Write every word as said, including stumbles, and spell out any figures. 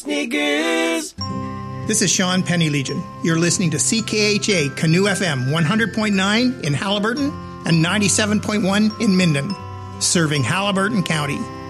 Snickers. This is Sean Penny Legion. You're listening to C K H A Canoe F M one hundred point nine in Haliburton and ninety-seven point one in Minden, serving Haliburton County.